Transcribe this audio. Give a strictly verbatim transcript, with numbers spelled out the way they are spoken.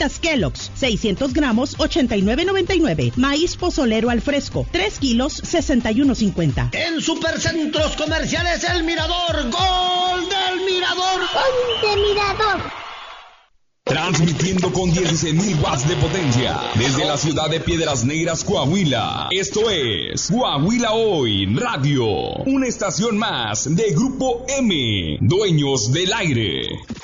Galletas Kellogg's, seiscientos gramos, ochenta y nueve noventa y nueve. Maíz pozolero al fresco, tres kilos, sesenta y uno cincuenta. En Supercentros Comerciales El Mirador, ¡gol del Mirador! ¡Gol del Mirador! Transmitiendo con dieciséis mil watts de potencia desde la ciudad de Piedras Negras, Coahuila. Esto es Coahuila Hoy Radio, una estación más de Grupo M, dueños del aire.